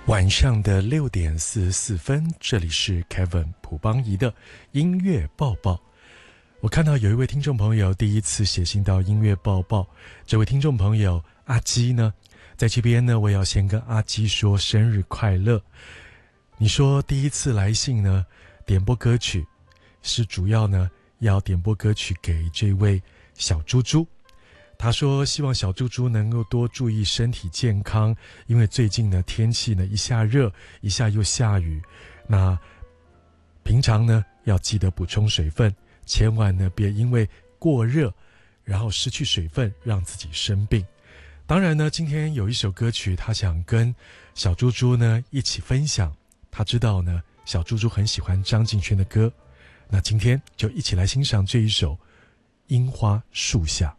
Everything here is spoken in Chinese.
晚上的6:44，这里是 Kevin 朴邦仪的音乐报报。我看到有一位听众朋友第一次写信到音乐报报，这位听众朋友阿基呢，在这边呢，我要先跟阿基说生日快乐。你说第一次来信呢，点播歌曲是主要呢要点播歌曲给这位小猪猪。他说希望小猪猪能够多注意身体健康，因为最近呢天气呢一下热一下又下雨，那平常呢要记得补充水分，千万呢别因为过热然后失去水分让自己生病。当然呢今天有一首歌曲他想跟小猪猪呢一起分享，他知道呢小猪猪很喜欢张敬轩的歌，那今天就一起来欣赏这一首《樱花树下》。